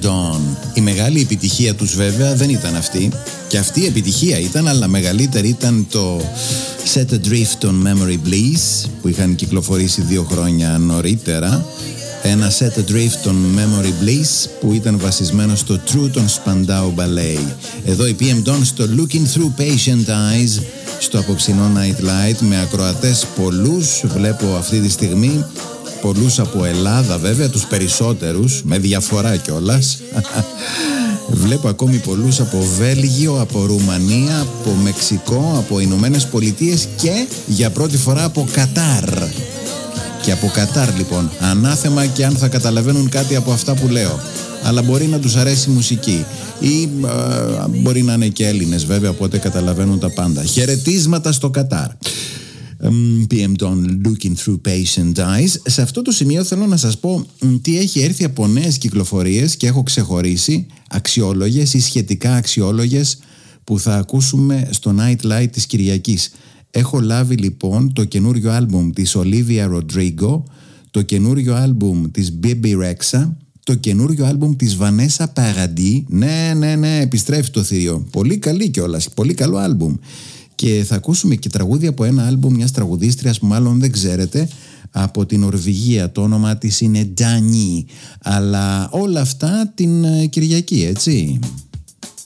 Dawn. Η μεγάλη επιτυχία τους βέβαια δεν ήταν αυτή. Και αυτή η επιτυχία ήταν, αλλά μεγαλύτερη ήταν το Set Adrift on Memory Bliss, που είχαν κυκλοφορήσει 2 χρόνια νωρίτερα. Ένα Set Adrift on Memory Bliss που ήταν βασισμένο στο True των Spandau Ballet. Εδώ η PM Dawn στο Looking Through Patient Eyes, στο απόψινό Night Light, με ακροατές πολλούς. Βλέπω αυτή τη στιγμή πολλούς από Ελλάδα, βέβαια, τους περισσότερους, με διαφορά κιόλας. Βλέπω ακόμη πολλούς από Βέλγιο, από Ρουμανία, από Μεξικό, από Ηνωμένες Πολιτείες και για πρώτη φορά από Κατάρ. Και από Κατάρ λοιπόν, ανάθεμα και αν θα καταλαβαίνουν κάτι από αυτά που λέω. Αλλά μπορεί να τους αρέσει η μουσική ή μπορεί να είναι και Έλληνες βέβαια, οπότε καταλαβαίνουν τα πάντα. Χαιρετίσματα στο Κατάρ. PM Dawn, Looking Through Patient Eyes. Σε αυτό το σημείο θέλω να σας πω τι έχει έρθει από νέες κυκλοφορίες και έχω ξεχωρίσει αξιόλογες ή σχετικά αξιόλογες που θα ακούσουμε στο Night Light της Κυριακής. Έχω λάβει λοιπόν το καινούριο άλμπουμ της Olivia Rodrigo, το καινούριο άλμπουμ της Bibi Rexha, το καινούριο άλμπουμ της Vanessa Paradis. Ναι, επιστρέφει το θηρίο. Πολύ καλή κιόλας, πολύ καλό άλμπουμ. Και θα ακούσουμε και τραγούδια από ένα άλμπουμ μιας τραγουδίστριας που μάλλον δεν ξέρετε, από την Νορβηγία. Το όνομα της είναι Dani. Αλλά όλα αυτά την Κυριακή, έτσι.